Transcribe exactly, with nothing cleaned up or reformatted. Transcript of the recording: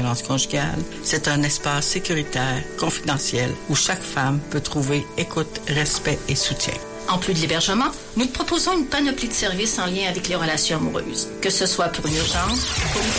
violences conjugales. C'est un espace sécuritaire, confidentiel, où chaque femme peut trouver écoute, respect et soutien. En plus de l'hébergement, nous te proposons une panoplie de services en lien avec les relations amoureuses. Que ce soit pour une urgence, pour une